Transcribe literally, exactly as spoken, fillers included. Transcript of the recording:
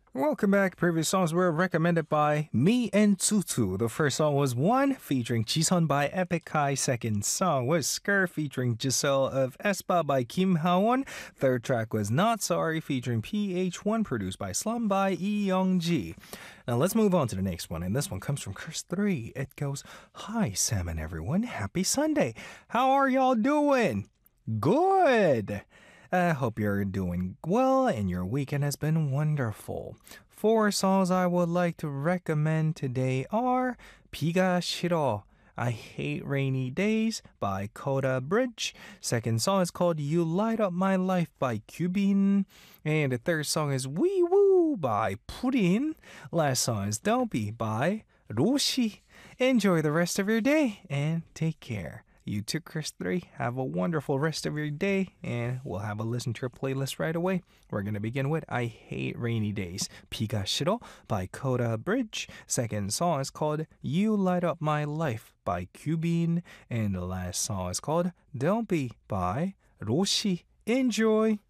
Welcome back. Previous songs were recommended by me and Tutu. The first song was One featuring Jisun by Epic High. Second song was Skr featuring Giselle of Espa by Kim Hawon. Third track was Not Sorry featuring P H one produced by Slum by Lee Young-ji. Now let's move on to the next one, and this one comes from Chris three. It goes, Hi Sam and everyone, happy Sunday. How are y'all doing? Good. I hope you're doing well and your weekend has been wonderful. Four songs I would like to recommend today are 비가 싫어, I Hate Rainy Days by Coda Bridge. Second song is called You Light Up My Life by Cubin. And the third song is Wee Woo by Purin. Last song is Don't Be by Roshi. Enjoy the rest of your day and take care. You too, Chris three. Have a wonderful rest of your day, and we'll have a listen to your playlist right away. We're going to begin with I Hate Rainy Days, 비가 싫어 by Coda Bridge. Second song is called You Light Up My Life by Cubin. And the last song is called Don't Be by Roshi. Enjoy!